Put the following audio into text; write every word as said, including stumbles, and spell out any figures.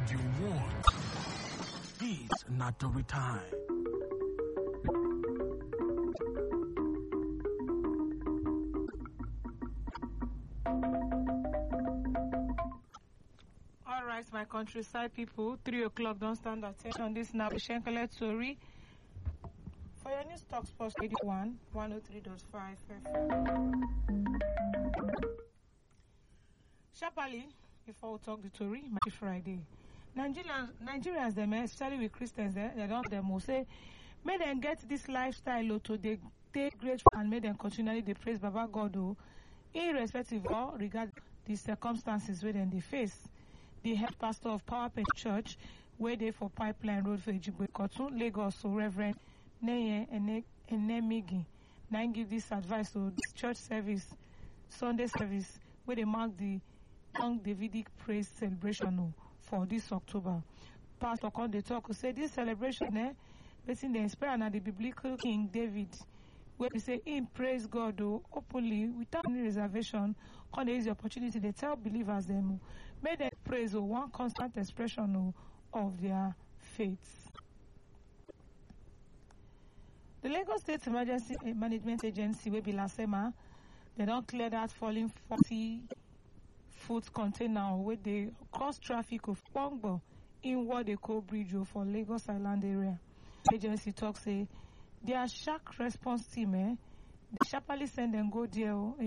you want. This not the time. All right, my countryside people, three o'clock, don't stand attention. This now Shenkele Tori. For your news talk sports radio one, one oh three point five F M. Sharply, before we talk the Tori, my Friday. Nigerians, Nigerians, them, especially with Christians, they, they don't them will say, may them get this lifestyle to they take grateful and may them continually they praise Baba God, oh, irrespective or regard the circumstances where then they face. The head pastor of Power Paint Church, where they for Pipeline Road for Ejigbo Kotun, Lagos, so Reverend Neye Enemigi, now give this advice to this church service, Sunday service, where they mark the Young Davidic Praise celebration for this October. Pastor Con they talk, say this celebration, eh, basing the inspired and the biblical King David, where we say him praise God oh, openly without any reservation. Con there is the opportunity they tell believers them may they praise oh, one constant expression oh, of their faith. The Lagos State Emergency Management Agency will be Lasema. They don't clear that falling forty foot container where they cross traffic of Pongbo in what they call bridge for Lagos Island area. The agency talks say their shark response team, eh, they sharply send them go there.